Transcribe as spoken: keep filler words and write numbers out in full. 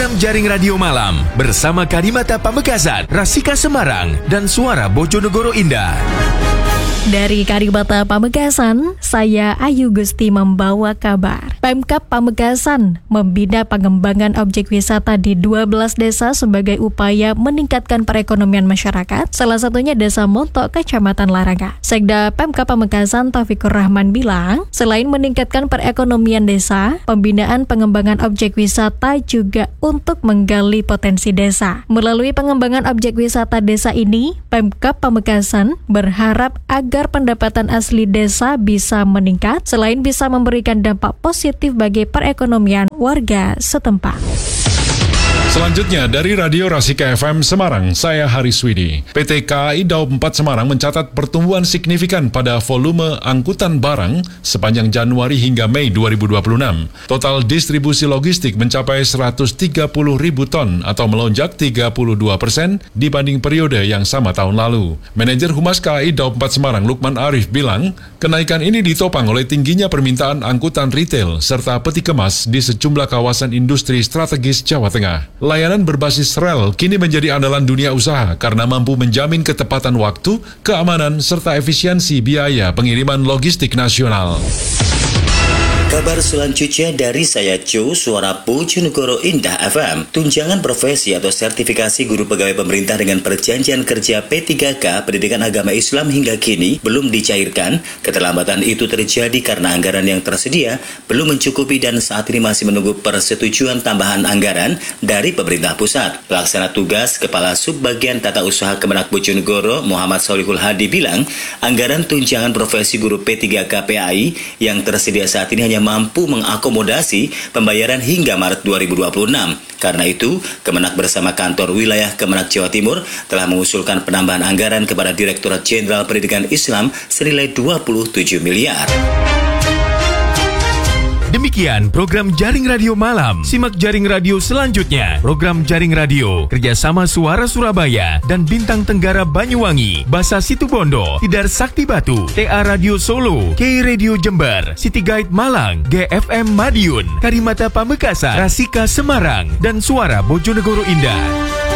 program Jaring Radio Malam bersama Karimata Pamekasan, Rasika Semarang, dan Suara Bojonegoro Indah. Dari Karimata Pamekasan, saya Ayu Gusti membawa kabar. Pemkab Pamekasan membina pengembangan objek wisata di dua belas desa sebagai upaya meningkatkan perekonomian masyarakat, salah satunya Desa Montok, Kecamatan Larangan. Sekda Pemkab Pamekasan Taufikur Rahman bilang, selain meningkatkan perekonomian desa, pembinaan pengembangan objek wisata juga untuk menggali potensi desa. Melalui pengembangan objek wisata desa ini, Pemkab Pamekasan berharap agar pendapatan asli desa bisa meningkat, selain bisa memberikan dampak positif bagi perekonomian warga setempat. Selanjutnya dari Radio Rasika F M Semarang, saya Haris Widi. P T K A I Daob empat Semarang mencatat pertumbuhan signifikan pada volume angkutan barang sepanjang Januari hingga Mei dua ribu dua puluh enam. Total distribusi logistik mencapai seratus tiga puluh ribu ton atau melonjak tiga puluh dua persen dibanding periode yang sama tahun lalu. Manajer Humas K A I Daob empat Semarang Lukman Arif bilang, kenaikan ini ditopang oleh tingginya permintaan angkutan retail serta peti kemas di sejumlah kawasan industri strategis Jawa Tengah. Layanan berbasis rel kini menjadi andalan dunia usaha karena mampu menjamin ketepatan waktu, keamanan, serta efisiensi biaya pengiriman logistik nasional. Kabar selanjutnya dari saya Cu, Suara Bojonegoro Indah F M. Tunjangan profesi atau sertifikasi guru pegawai pemerintah dengan perjanjian kerja P tiga K Pendidikan Agama Islam hingga kini belum dicairkan. Keterlambatan itu terjadi karena anggaran yang tersedia belum mencukupi dan saat ini masih menunggu persetujuan tambahan anggaran dari pemerintah pusat. Pelaksana tugas Kepala Subbagian Tata Usaha Kemenak Bojonegoro Muhammad Solihul Hadi bilang, anggaran tunjangan profesi guru P tiga K P A I yang tersedia saat ini hanya mampu mengakomodasi pembayaran hingga Maret dua ribu dua puluh enam. Karena itu, Kemenak bersama kantor wilayah Kemenak Jawa Timur telah mengusulkan penambahan anggaran kepada Direktorat Jenderal Pendidikan Islam senilai dua puluh tujuh miliar. Demikian program Jaring Radio Malam. Simak Jaring Radio selanjutnya. Program Jaring Radio kerjasama Suara Surabaya dan Bintang Tenggara Banyuwangi, Basa Situbondo, Tidar Sakti Batu, T A Radio Solo, K Radio Jember, City Guide Malang, G F M Madiun, Karimata Pamekasan, Rasika Semarang, dan Suara Bojonegoro Indah.